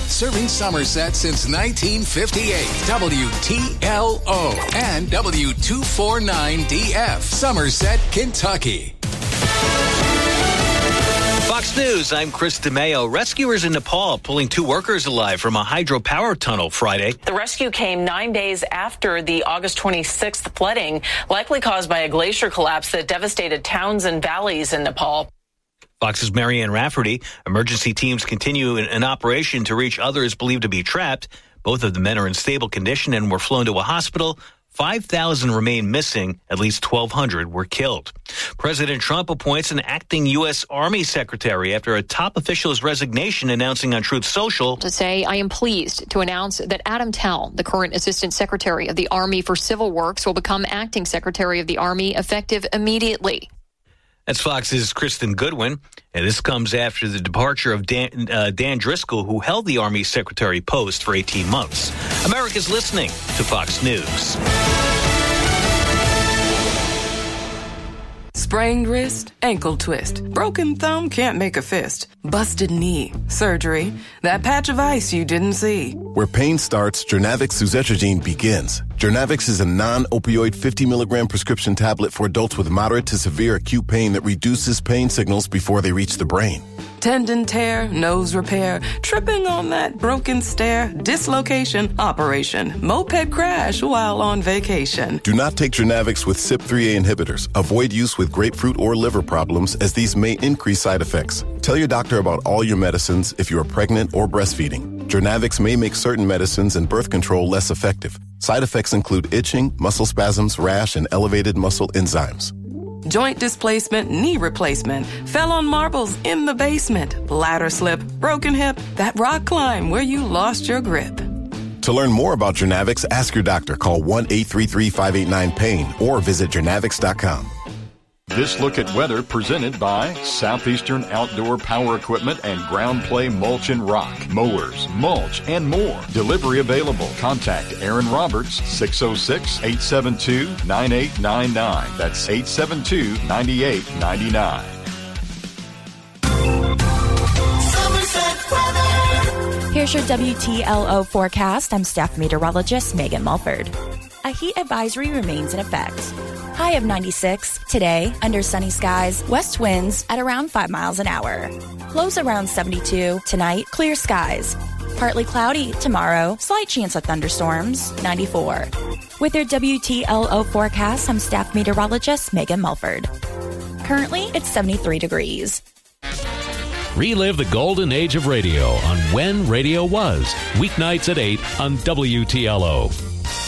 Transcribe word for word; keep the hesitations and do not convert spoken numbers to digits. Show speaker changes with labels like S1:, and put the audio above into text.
S1: Serving Somerset since nineteen fifty-eight. W T L O and W two forty-nine D F. Somerset, Kentucky.
S2: Fox News, I'm Chris DeMeo. Rescuers in Nepal pulling two workers alive from a hydropower tunnel Friday.
S3: The rescue came nine days after the August twenty-sixth flooding, likely caused by a glacier collapse that devastated towns and valleys in Nepal.
S2: Fox's Marianne Rafferty. Emergency teams continue an operation to reach others believed to be trapped. Both of the men are in stable condition and were flown to a hospital. five thousand remain missing. At least twelve hundred were killed. President Trump appoints an acting U S. Army secretary after a top official's resignation, announcing on Truth Social.
S4: To say, I am pleased to announce that Adam Tell, the current Assistant Secretary of the Army for Civil Works, will become acting Secretary of the Army effective immediately.
S2: That's Fox's Kristen Goodwin. And this comes after the departure of Dan, uh, Dan Driscoll, who held the Army Secretary post for eighteen months. America's listening to Fox News.
S5: Sprained wrist, ankle twist, broken thumb, can't make a fist, busted knee, surgery, that patch of ice you didn't see.
S6: Where pain starts, Jernavix suzetrigine begins. Jernavix is a non-opioid fifty milligram prescription tablet for adults with moderate to severe acute pain that reduces pain signals before they reach the brain.
S5: Tendon tear, nose repair, tripping on that broken stair, dislocation, operation, moped crash while on vacation.
S6: Do not take Jernavix with C Y P three A inhibitors. Avoid use with grapefruit or liver problems, as these may increase side effects. Tell your doctor about all your medicines if you are pregnant or breastfeeding. Jernavix may make certain medicines and birth control less effective. Side effects include itching, muscle spasms, rash, and elevated muscle enzymes.
S5: Joint displacement, knee replacement, fell on marbles in the basement, ladder slip, broken hip, that rock climb where you lost your grip.
S6: To learn more about Jernavix, ask your doctor. Call one eight three three, five eight nine, pain or visit jernavix dot com.
S7: This look at weather presented by Southeastern Outdoor Power Equipment and Ground Play Mulch and Rock, mowers, mulch, and more. Delivery available. Contact Aaron Roberts, six oh six, eight seven two, nine eight nine nine. That's eight seven two, nine eight nine nine.
S8: Here's your W T L O forecast. I'm staff meteorologist Megan Mulford. A heat advisory remains in effect. High of ninety-six. Today, under sunny skies, west winds at around five miles an hour. Lows around seventy-two. Tonight, clear skies. Partly cloudy tomorrow. Slight chance of thunderstorms, ninety-four. With your W T L O forecast, I'm staff meteorologist Megan Mulford. Currently, it's seventy-three degrees.
S9: Relive the golden age of radio on When Radio Was. Weeknights at eight on W T L O.